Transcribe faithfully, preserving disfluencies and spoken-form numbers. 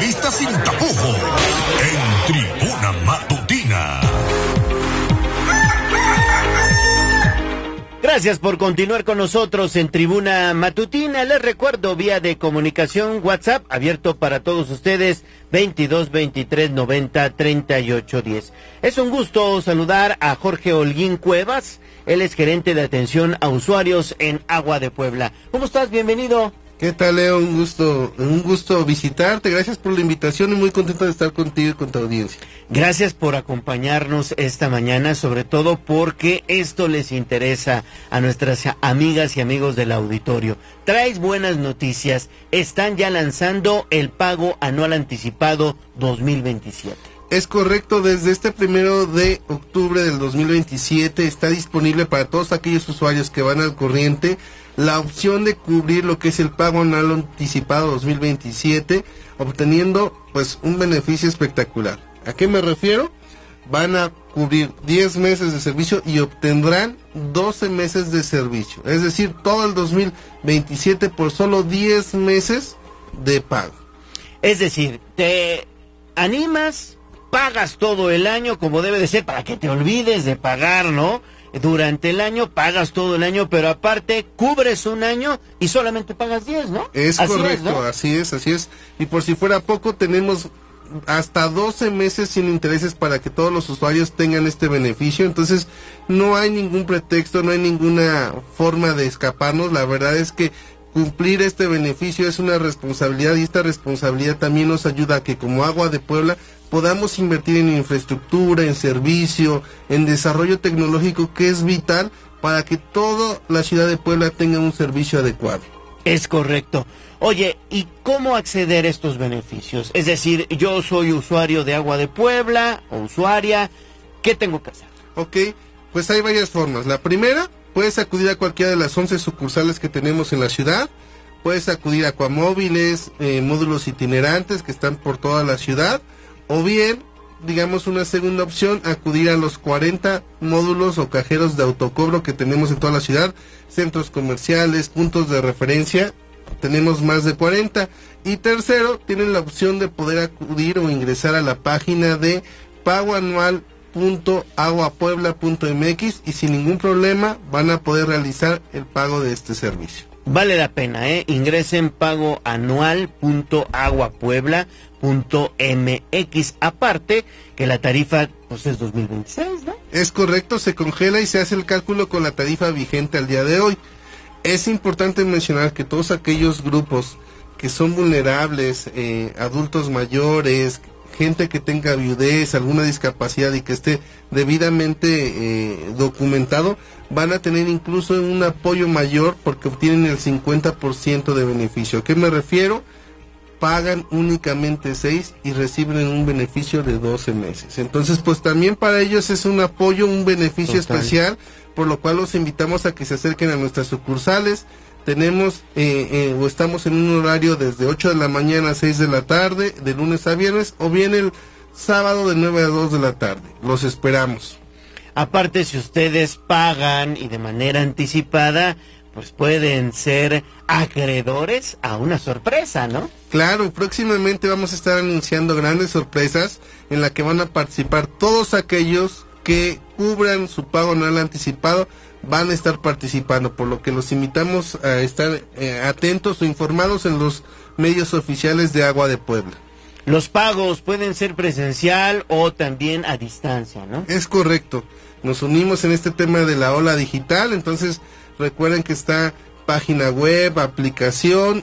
entrevista sin tapujos en Tribuna Matutina. Gracias por continuar con nosotros en Tribuna Matutina. Les recuerdo, vía de comunicación WhatsApp, abierto para todos ustedes, veintidós veintitrés noventa treinta y ocho diez. Es un gusto saludar a Jorge Holguín Cuevas. Él es gerente de atención a usuarios en Agua de Puebla. ¿Cómo estás? Bienvenido. ¿Qué tal, Leo? Un gusto, un gusto visitarte. Gracias por la invitación y muy contento de estar contigo y con tu audiencia. Gracias por acompañarnos esta mañana, sobre todo porque esto les interesa a nuestras amigas y amigos del auditorio. Traes buenas noticias. Están ya lanzando el pago anual anticipado dos mil veintisiete. Es correcto, desde este primero de octubre del dos mil veintisiete está disponible para todos aquellos usuarios que van al corriente la opción de cubrir lo que es el pago anual anticipado dos mil veintisiete, obteniendo pues un beneficio espectacular. ¿A qué me refiero? Van a cubrir diez meses de servicio y obtendrán doce meses de servicio, es decir, todo el dos mil veintisiete por solo diez meses de pago. Es decir, te animas, pagas todo el año como debe de ser para que te olvides de pagar, ¿no? Durante el año pagas todo el año, pero aparte cubres un año y solamente pagas diez, ¿no? Es así correcto, es, ¿no? así es, así es. Y por si fuera poco, tenemos hasta doce meses sin intereses para que todos los usuarios tengan este beneficio. Entonces, no hay ningún pretexto, no hay ninguna forma de escaparnos. La verdad es que cumplir este beneficio es una responsabilidad y esta responsabilidad también nos ayuda a que como Agua de Puebla podamos invertir en infraestructura, en servicio, en desarrollo tecnológico que es vital para que toda la ciudad de Puebla tenga un servicio adecuado. Es correcto. Oye, ¿y cómo acceder a estos beneficios? Es decir, yo soy usuario de Agua de Puebla o usuaria, ¿qué tengo que hacer? Ok, pues hay varias formas. La primera, puedes acudir a cualquiera de las once sucursales que tenemos en la ciudad. Puedes acudir a Acuamóviles, eh, módulos itinerantes que están por toda la ciudad. O bien, digamos una segunda opción, acudir a los cuarenta módulos o cajeros de autocobro que tenemos en toda la ciudad, centros comerciales, puntos de referencia, tenemos más de cuarenta. Y tercero, tienen la opción de poder acudir o ingresar a la página de pago anual punto agua puebla punto m x y sin ningún problema van a poder realizar el pago de este servicio. Vale la pena, ¿eh? Ingresen pago anual punto agua puebla punto m x. Aparte que la tarifa pues es dos mil veintiséis, ¿no? Es correcto, se congela y se hace el cálculo con la tarifa vigente al día de hoy. Es importante mencionar que todos aquellos grupos que son vulnerables, eh, adultos mayores, gente que tenga viudez, alguna discapacidad y que esté debidamente eh, documentado, van a tener incluso un apoyo mayor porque obtienen el cincuenta por ciento de beneficio. ¿A qué me refiero? Pagan únicamente seis y reciben un beneficio de doce meses. Entonces, pues también para ellos es un apoyo, un beneficio Total. especial, por lo cual los invitamos a que se acerquen a nuestras sucursales. Tenemos eh, eh, o estamos en un horario desde ocho de la mañana a seis de la tarde, de lunes a viernes, o bien el sábado de nueve a dos de la tarde. Los esperamos. Aparte, si ustedes pagan y de manera anticipada, pues pueden ser acreedores a una sorpresa, ¿no? Claro, próximamente vamos a estar anunciando grandes sorpresas en la que van a participar todos aquellos que cubran su pago anual anticipado. Van a estar participando, por lo que los invitamos a estar eh, atentos o informados en los medios oficiales de Agua de Puebla. Los pagos pueden ser presencial o también a distancia, ¿no? Es correcto. Nos unimos en este tema de la ola digital, entonces recuerden que está página web, aplicación